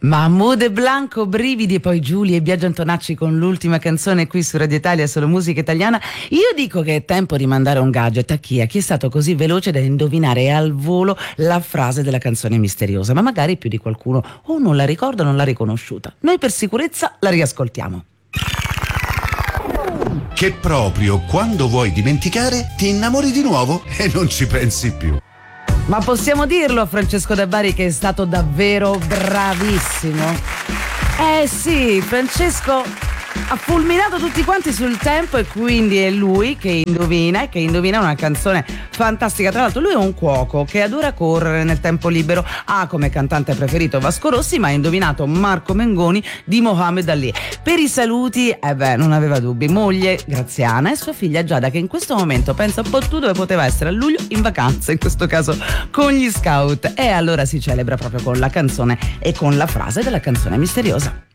Mahmood e Blanco, brividi, e poi Giulia e Biagio Antonacci con l'ultima canzone qui su Radio Italia, solo musica italiana. Io dico che è tempo di mandare un gadget a chi è stato così veloce da indovinare al volo la frase della canzone misteriosa, ma magari più di qualcuno o non la ricorda o non l'ha riconosciuta. Noi per sicurezza la riascoltiamo. Che proprio quando vuoi dimenticare ti innamori di nuovo e non ci pensi più. Ma possiamo dirlo a Francesco Da Bari che è stato davvero bravissimo? Eh sì, Francesco ha fulminato tutti quanti sul tempo e quindi è lui che indovina una canzone fantastica. Tra l'altro lui è un cuoco che adora correre nel tempo libero, ha come cantante preferito Vasco Rossi, ma ha indovinato Marco Mengoni di Mohammed Ali. Per i saluti, non aveva dubbi, moglie Graziana e sua figlia Giada, che in questo momento pensa un po' tu dove poteva essere, a luglio in vacanza, in questo caso con gli scout, e allora si celebra proprio con la canzone e con la frase della canzone misteriosa.